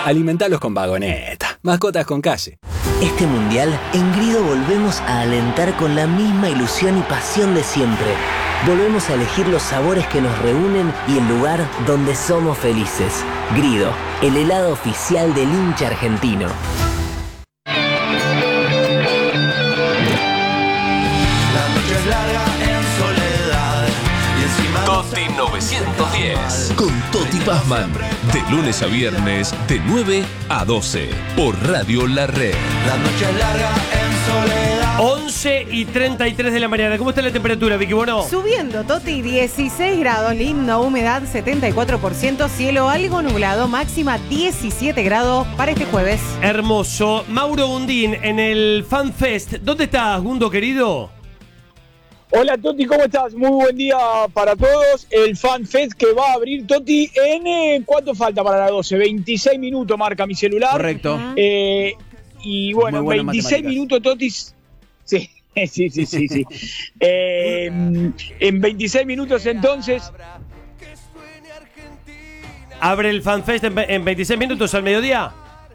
Alimentalos con Vagoneta. Mascotas con calle. Este mundial, en Grido volvemos a alentar con la misma ilusión y pasión de siempre. Volvemos a elegir los sabores que nos reúnen y el lugar donde somos felices. Grido, el helado oficial del hincha argentino. Toti 910 con Toti Pazman, de lunes a viernes de 9 a 12 por Radio La Red. La noche es larga en soledad. 11:33 de la mañana. ¿Cómo está la temperatura, Vicky Bono? Subiendo, Toti, 16 grados, linda humedad 74%, cielo algo nublado, máxima 17 grados para este jueves. Hermoso. Mauro Gundín en el Fan Fest. ¿Dónde estás, Gundo, querido? Hola Toti, ¿cómo estás? Muy buen día para todos. El Fan Fest que va a abrir, Toti, en ¿cuánto falta para las 12? 26 minutos marca mi celular. Correcto. Y bueno, en 26 minutos, Toti. Sí. En 26 minutos entonces. ¿Abre el Fan Fest en 26 minutos al mediodía?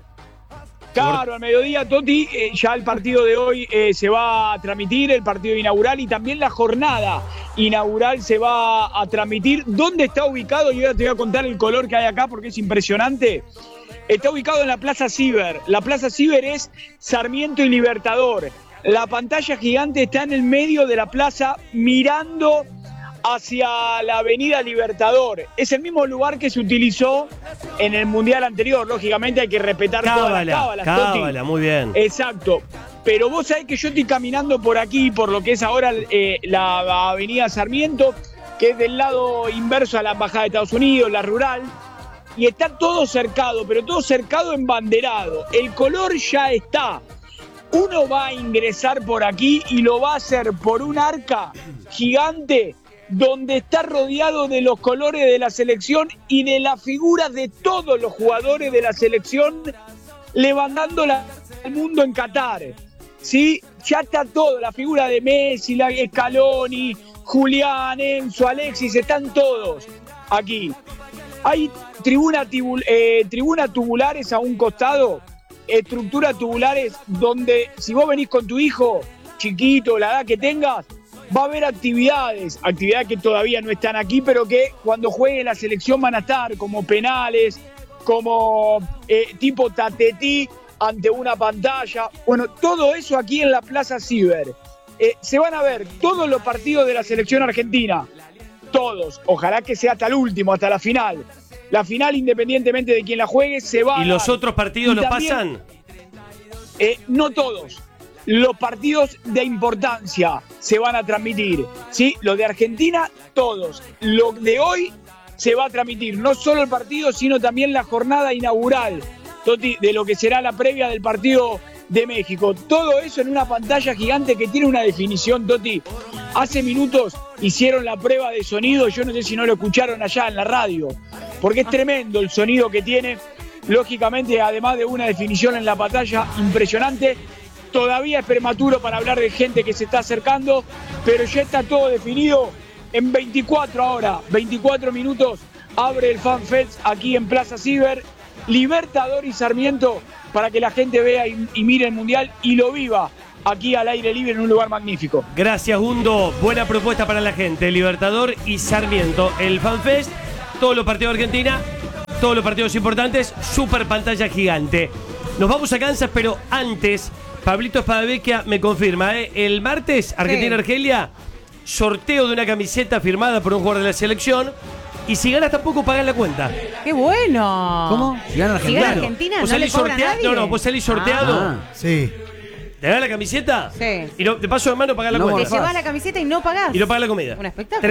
Claro, al mediodía, Toti, ya el partido de hoy se va a transmitir, el partido inaugural, y también la jornada inaugural se va a transmitir. ¿Dónde está ubicado? Yo ya te voy a contar el color que hay acá porque es impresionante. Está ubicado en la Plaza Ciber. La Plaza Ciber es Sarmiento y Libertador. La pantalla gigante está en el medio de la plaza mirando hacia la avenida Libertador. Es el mismo lugar que se utilizó en el Mundial anterior. Lógicamente hay que respetar todas las cábalas. Cábala, muy bien. Exacto. Pero vos sabés que yo estoy caminando por aquí, por lo que es ahora la avenida Sarmiento, que es del lado inverso a la Embajada de Estados Unidos, la rural, y está todo cercado, pero todo cercado embanderado. El color ya está. Uno va a ingresar por aquí y lo va a hacer por un arca gigante donde está rodeado de los colores de la selección y de las figuras de todos los jugadores de la selección levantándola al mundo en Qatar. ¿Sí? Ya está todo, la figura de Messi, la Scaloni, Julián, Enzo, Alexis, están todos aquí. Hay tribunas tubulares a un costado, estructuras tubulares donde si vos venís con tu hijo chiquito, la edad que tengas, va a haber actividades que todavía no están aquí, pero que cuando juegue la selección van a estar, como penales, como tipo tatetí ante una pantalla. Bueno, todo eso aquí en la Plaza Ciber. Se van a ver todos los partidos de la selección argentina. Todos. Ojalá que sea hasta el último, hasta la final. La final, independientemente de quién la juegue, se va a ¿Y los otros partidos los pasan? No todos. Los partidos de importancia se van a transmitir, ¿sí? Los de Argentina, todos. Lo de hoy se va a transmitir, no solo el partido, sino también la jornada inaugural, Toti, de lo que será la previa del partido de México. Todo eso en una pantalla gigante que tiene una definición, Toti. Hace minutos hicieron la prueba de sonido, yo no sé si no lo escucharon allá en la radio, porque es tremendo el sonido que tiene. Lógicamente, además de una definición en la pantalla impresionante. Todavía es prematuro para hablar de gente que se está acercando, pero ya está todo definido. En 24 minutos, abre el Fan Fest aquí en Plaza Ciber, Libertador y Sarmiento, para que la gente vea y mire el Mundial y lo viva aquí al aire libre en un lugar magnífico. Gracias, Gundo. Buena propuesta para la gente. Libertador y Sarmiento. El Fan Fest, todos los partidos de Argentina, todos los partidos importantes, super pantalla gigante. Nos vamos a Kansas, pero antes, Pablito Espadavecchia me confirma, el martes, Argentina-Argelia, sorteo de una camiseta firmada por un jugador de la selección. Y si ganas tampoco pagás la cuenta. ¡Qué bueno! ¿Cómo? Si gana Argentina, ¿Vos no le salís cobra a nadie? No, vos salís sorteado. Sí. ¿Te das la camiseta? Sí. Y no, de paso de mano pagás la cuenta. Te llevas la camiseta y no pagás. Y no pagás la comida. Un espectáculo.